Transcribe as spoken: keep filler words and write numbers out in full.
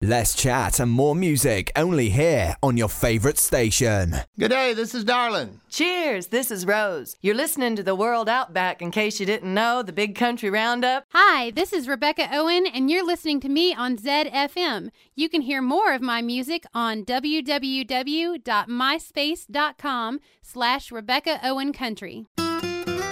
Less chat and more music only here on your favorite station. Good day, this is Darlin. Cheers, this is Rose. You're listening to the World Outback, in case you didn't know, the Big Country Roundup. Hi, this is Rebecca Owen, and you're listening to me on Z F M. You can hear more of my music on www.myspace.com slash Rebecca Owen Country.